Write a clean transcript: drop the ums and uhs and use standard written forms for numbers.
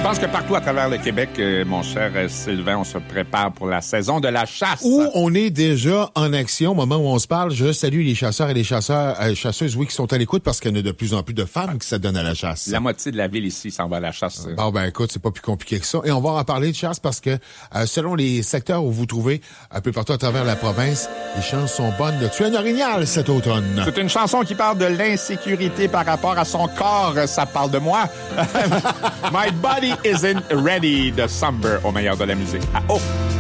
pense que partout à travers le Québec, mon cher Sylvain, on se prépare pour la saison de la chasse. Où on est déjà en action, au moment où on se parle. Je salue les chasseurs et les chasseuses, oui, qui sont à l'écoute parce qu'il y en a de plus en plus de femmes qui s'adonnent à la chasse. La moitié de la ville ici s'en va à la chasse. Bon, ben écoute, c'est pas plus compliqué que ça. Et on va en parler de chasse parce que selon les secteurs où vous trouvez, un peu partout à travers la province, les chances sont bonnes de tuer un orignal cet automne. C'est une chanson qui parle de l'insécurité par rapport à son corps. Ça parle de moi. My body isn't ready de Somber au meilleur de la musique. Ah, oh!